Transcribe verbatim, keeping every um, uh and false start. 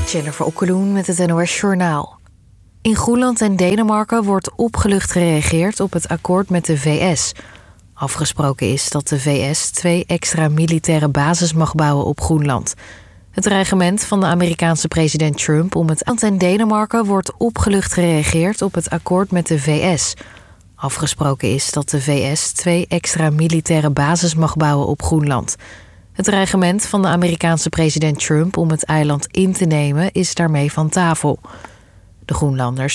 Jennifer Okkeloen met het N O S Journaal. In Groenland en Denemarken wordt opgelucht gereageerd op het akkoord met de V S. Afgesproken is dat de V S twee extra militaire bases mag bouwen op Groenland. Het dreigement van de Amerikaanse president Trump om het land en Denemarken wordt opgelucht gereageerd op het akkoord met de V S. Afgesproken is dat de V S twee extra militaire bases mag bouwen op Groenland. Het dreigement van de Amerikaanse president Trump om het eiland in te nemen is daarmee van tafel. De Groenlanders